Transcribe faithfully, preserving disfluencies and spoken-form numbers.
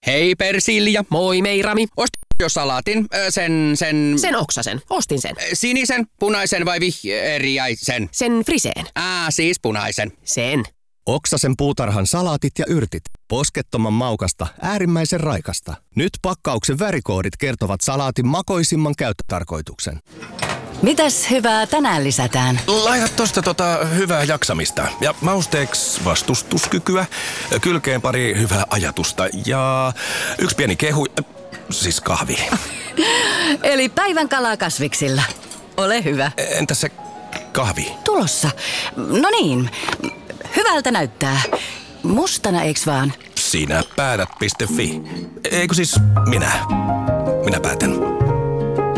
Hei Persilja. Moi Meirami. Ostin jo salaatin. Ö, Sen, sen... Sen oksasen. Ostin sen. Sinisen, punaisen vai vihreäisen? Sen friseen. Aa, siis punaisen. Sen. Oksasen puutarhan salaatit ja yrtit. Poskettoman maukasta, äärimmäisen raikasta. Nyt pakkauksen värikoodit kertovat salaatin makoisimman käyttötarkoituksen. Mitäs hyvää tänään lisätään? Laita tosta tota hyvää jaksamista ja mausteeksi vastustuskykyä, kylkeen pari hyvää ajatusta ja yksi pieni kehu, siis kahvi. Eli päivän kalaa kasviksilla. Ole hyvä. Entä se kahvi? Tulossa. No niin, hyvältä näyttää. Mustana eiks vaan? Sinä päätät piste fi. Eikö siis minä? Minä päätän.